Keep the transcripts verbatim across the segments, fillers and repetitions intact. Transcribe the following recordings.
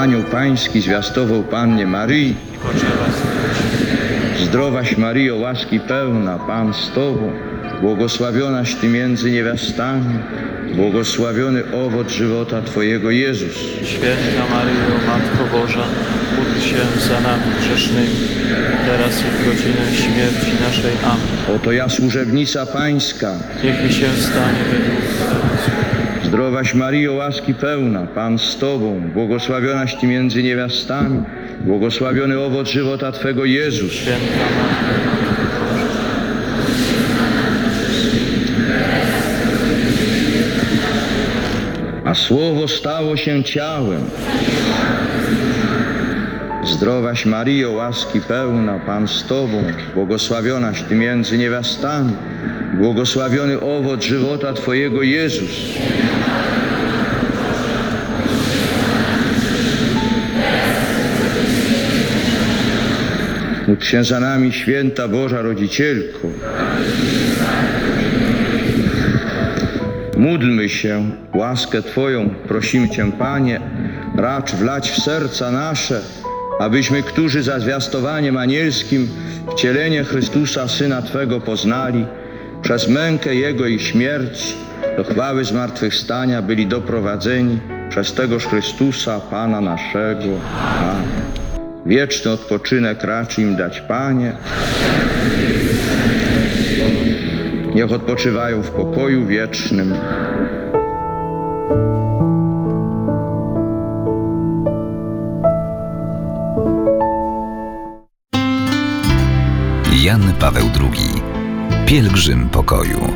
anioł pański zwiastował Pannie Maryi. Zdrowaś Maryjo, łaski pełna, Pan z Tobą, błogosławionaś Ty między niewiastami, błogosławiony owoc żywota Twojego Jezus. Święta Maryjo, Matko Boża, módl się za nami grzesznymi, teraz i w godzinę śmierci naszej. Amen. Oto ja, służebnica Pańska. Niech mi się stanie według Zdrowaś Maryjo, łaski pełna, Pan z Tobą, błogosławionaś Ty między niewiastami, błogosławiony owoc żywota Twego Jezus. Święta Matko A Słowo stało się ciałem. Zdrowaś Maryjo, łaski pełna, Pan z Tobą, błogosławionaś Ty między niewiastami, błogosławiony owoc żywota Twojego Jezus. Módl się za nami, święta Boża Rodzicielko. Módlmy się, łaskę Twoją prosimy Cię, Panie, racz wlać w serca nasze, abyśmy, którzy za zwiastowaniem anielskim wcielenie Chrystusa, Syna Twego, poznali, przez mękę Jego i śmierć do chwały zmartwychwstania byli doprowadzeni przez tegoż Chrystusa, Pana naszego. Amen. Wieczny odpoczynek racz im dać, Panie. Niech odpoczywają w pokoju wiecznym. Jan Paweł drugi. Pielgrzym pokoju.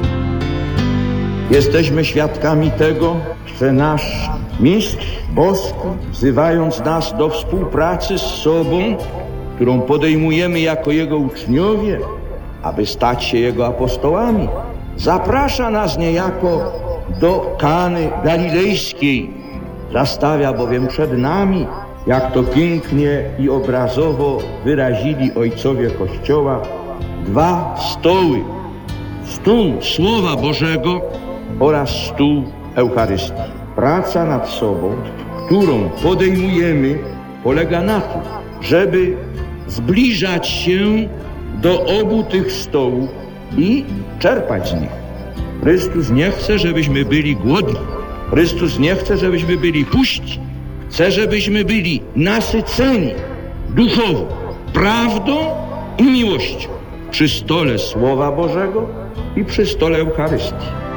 Jesteśmy świadkami tego, że nasz Mistrz Boski, wzywając nas do współpracy z sobą, którą podejmujemy jako Jego uczniowie, aby stać się Jego apostołami, zaprasza nas niejako do Kany Galilejskiej. Zastawia bowiem przed nami, jak to pięknie i obrazowo wyrazili ojcowie Kościoła, dwa stoły. Stół Słowa Bożego oraz stół Eucharystii. Praca nad sobą, którą podejmujemy, polega na tym, żeby zbliżać się do obu tych stołów i czerpać z nich. Chrystus nie chce, żebyśmy byli głodni. Chrystus nie chce, żebyśmy byli puści. Chce, żebyśmy byli nasyceni duchowo, prawdą i miłością przy stole Słowa Bożego i przy stole Eucharystii.